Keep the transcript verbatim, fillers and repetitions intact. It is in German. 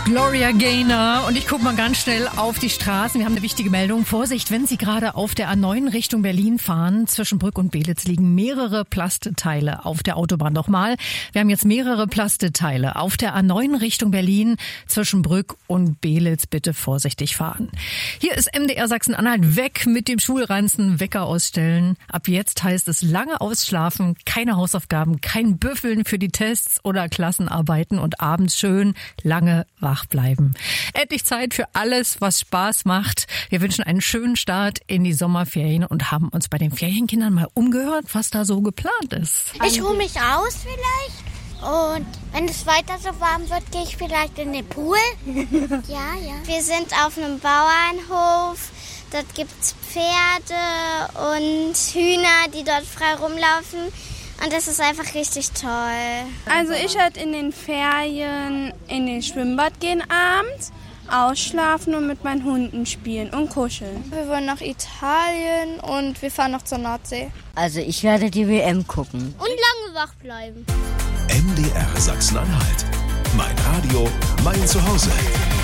Gloria Gaynor und ich gucke mal ganz schnell auf die Straßen. Wir haben eine wichtige Meldung. Vorsicht, wenn Sie gerade auf der A neun Richtung Berlin fahren, zwischen Brück und Belitz liegen mehrere Plasteteile auf der Autobahn. Nochmal, wir haben jetzt mehrere Plasteteile auf der A neun Richtung Berlin, zwischen Brück und Belitz. Bitte vorsichtig fahren. Hier ist M D R Sachsen-Anhalt, weg mit dem Schulranzen, Wecker ausstellen. Ab jetzt heißt es lange ausschlafen, keine Hausaufgaben, kein Büffeln für die Tests oder Klassenarbeiten und abends schön lange wach bleiben. Endlich Zeit für alles, was Spaß macht. Wir wünschen einen schönen Start in die Sommerferien und haben uns bei den Ferienkindern mal umgehört, was da so geplant ist. Ich ruhe mich aus vielleicht und wenn es weiter so warm wird, gehe ich vielleicht in den Pool. Ja, ja. Wir sind auf einem Bauernhof. Dort gibt es Pferde und Hühner, die dort frei rumlaufen. Und das ist einfach richtig toll. Also ich werde in den Ferien in den Schwimmbad gehen abends, ausschlafen und mit meinen Hunden spielen und kuscheln. Wir wollen nach Italien und wir fahren noch zur Nordsee. Also ich werde die W M gucken. Und lange wach bleiben. M D R Sachsen-Anhalt. Mein Radio, mein Zuhause.